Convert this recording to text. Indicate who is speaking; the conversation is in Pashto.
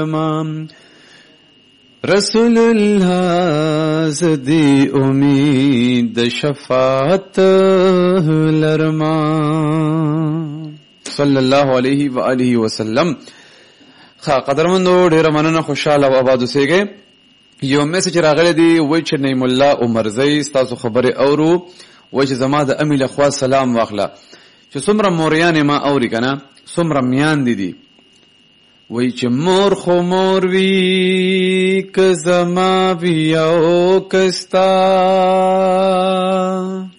Speaker 1: رسول الله زدی امید شفاعت لرما صلی الله علیه و آله وسلم. قدرمنو ډیر مننه، خوشاله او آباد اوسئ. یو میسج راغلی دی، وای چې نعیم الله عمرزی تاسو خبره اورو، وای چې زما د امی له خوا سلام واخله چې څومره موریان ما اوري کنه، څومره میان دي. وای چې مور خو مور وی که زما وی او کستا